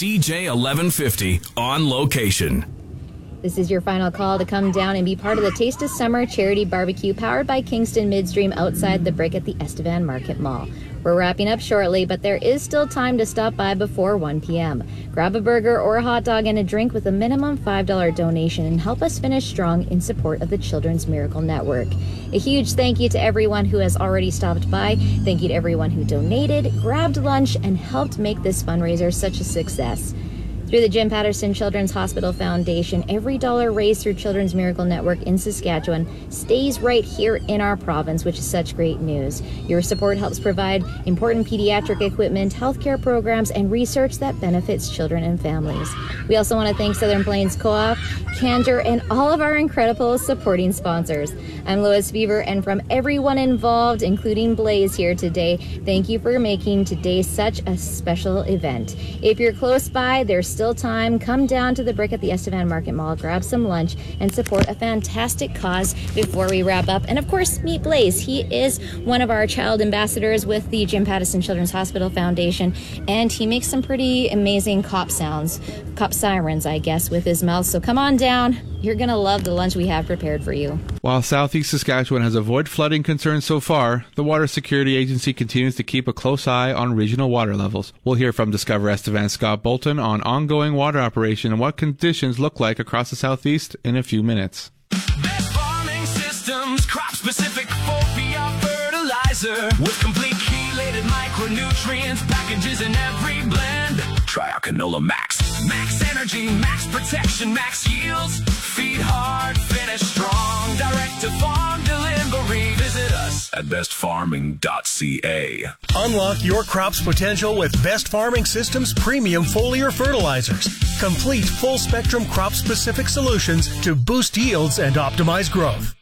CJ 1150 on location. This is your final call to come down and be part of the Taste of Summer charity barbecue powered by Kingston Midstream outside the Brick at the Estevan Market Mall. We're wrapping up shortly, but there is still time to stop by before 1 p.m. Grab a burger or a hot dog and a drink with a minimum $5 donation and help us finish strong in support of the Children's Miracle Network. A huge thank you to everyone who has already stopped by. Thank you to everyone who donated, grabbed lunch, and helped make this fundraiser such a success. Through the Jim Patterson Children's Hospital Foundation, every dollar raised through Children's Miracle Network in Saskatchewan stays right here in our province, which is such great news. Your support helps provide important pediatric equipment, healthcare programs, and research that benefits children and families. We also want to thank Southern Plains Co-op, Cantor, and all of our incredible supporting sponsors. I'm Lois Beaver, and from everyone involved, including Blaze here today, thank you for making today such a special event. If you're close by, there's still time. Come down to the Brick at the Estevan Market Mall, grab some lunch, and support a fantastic cause before we wrap up. And of course, meet Blaze. He is one of our child ambassadors with the Jim Patterson Children's Hospital Foundation, and he makes some pretty amazing cop sounds, cop sirens, I guess, with his mouth. So come on down. You're going to love the lunch we have prepared for you. While Southeast Saskatchewan has avoided flooding concerns so far, the Water Security Agency continues to keep a close eye on regional water levels. We'll hear from Discover Estevan's Scott Bolton on ongoing water operation and what conditions look like across the Southeast in a few minutes. Best farming systems, crop-specific 4PR fertilizer with complete chelated micronutrients, packages in every blend. Try our Canola Max. Max energy, max protection, max yields. Feed hard, finish strong. Direct to farm delivery. Visit us at bestfarming.ca. Unlock your crop's potential with Best Farming Systems premium foliar fertilizers. Complete full-spectrum crop-specific solutions to boost yields and optimize growth.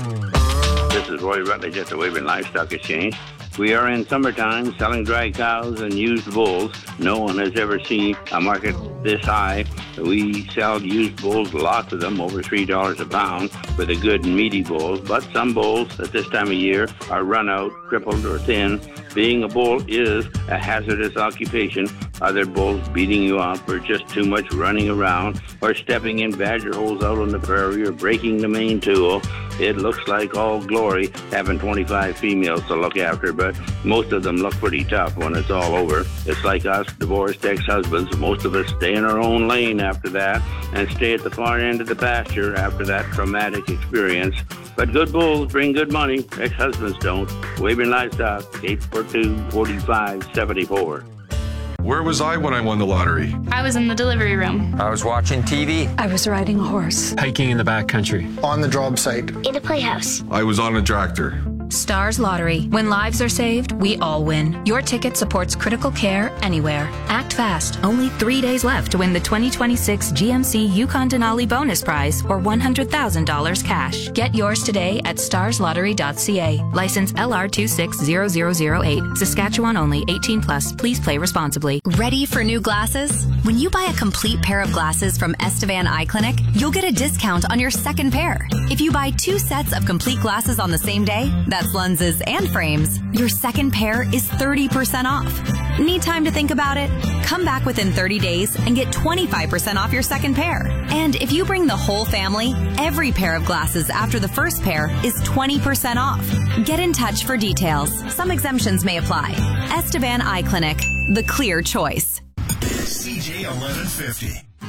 This is Roy Rutledge at the Weyburn Livestock Exchange. We are in summertime selling dry cows and used bulls. No one has ever seen a market this high. We sell used bulls, lots of them, over $3 a pound for the good and meaty bulls. But some bulls at this time of year are run out, crippled, or thin. Being a bull is a hazardous occupation. Other bulls beating you up or just too much running around or stepping in badger holes out on the prairie or breaking the main tool. It looks like all glory having 25 females to look after, but most of them look pretty tough when it's all over. It's like us divorced ex-husbands. Most of us stay in our own lane after that and stay at the far end of the pasture after that traumatic experience. But good bulls bring good money. Ex-husbands don't. Weyburn Livestock, 842-4574. Where was I when I won the lottery? I was in the delivery room. I was watching TV. I was riding a horse. Hiking in the backcountry. On the job site. In a playhouse. I was on a tractor. Stars Lottery. When lives are saved, we all win. Your ticket supports critical care anywhere. Act fast. Only 3 days left to win the 2026 GMC Yukon Denali bonus prize or $100,000 cash. Get yours today at starslottery.ca. License LR260008. Saskatchewan only. 18 plus. Please play responsibly. Ready for new glasses? When you buy a complete pair of glasses from Estevan Eye Clinic, you'll get a discount on your second pair. If you buy 2 sets of complete glasses on the same day, that's lenses and frames, your second pair is 30% off. Need time to think about it? Come back within 30 days and get 25% off your second pair. And if you bring the whole family, every pair of glasses after the first pair is 20% off. Get in touch for details. Some exemptions may apply. Estevan Eye Clinic, the clear choice. CJ 1150.